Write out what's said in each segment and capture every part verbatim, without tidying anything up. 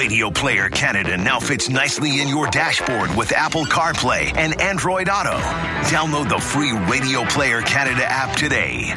Radio Player Canada now fits nicely in your dashboard with Apple CarPlay and Android Auto. Download the free Radio Player Canada app today.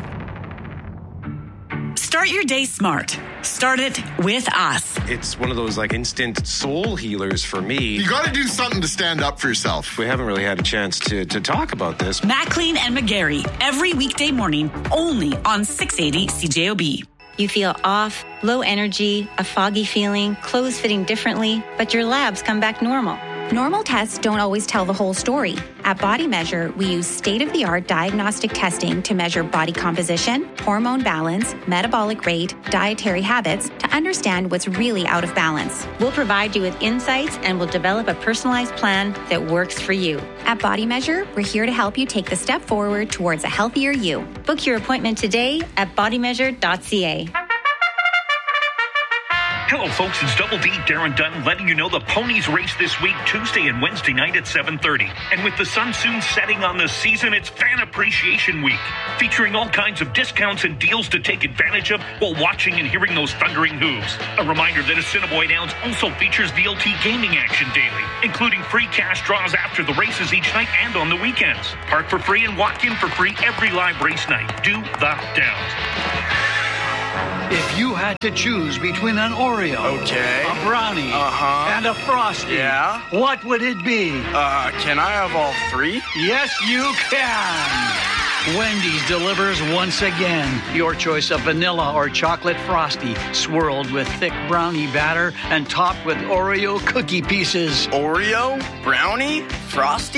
Start your day smart. Start it with us. It's one of those like instant soul healers for me. You got to do something to stand up for yourself. We haven't really had a chance to, to talk about this. Maclean and McGarry, every weekday morning, only on six eighty C J O B. You feel off, low energy, a foggy feeling, clothes fitting differently, but your labs come back normal. Normal tests don't always tell the whole story. At Body Measure, we use state-of-the-art diagnostic testing to measure body composition, hormone balance, metabolic rate, dietary habits to understand what's really out of balance. We'll provide you with insights and we'll develop a personalized plan that works for you. At Body Measure, we're here to help you take the step forward towards a healthier you. Book your appointment today at body measure dot c a. Hello, folks. It's Double D, Darren Dunn, letting you know the ponies race this week, Tuesday and Wednesday night at seven thirty. And with the sun soon setting on the season, it's Fan Appreciation Week, featuring all kinds of discounts and deals to take advantage of while watching and hearing those thundering hooves. A reminder that Assiniboine Downs also features V L T gaming action daily, including free cash draws after the races each night and on the weekends. Park for free and walk in for free every live race night. Do the Downs. If you had to choose between an Oreo, okay, a brownie, uh-huh, and a Frosty, yeah, what would it be? Uh, can I have all three? Yes, you can. Wendy's delivers once again. Your choice of vanilla or chocolate Frosty, swirled with thick brownie batter and topped with Oreo cookie pieces. Oreo? Brownie? Frosty?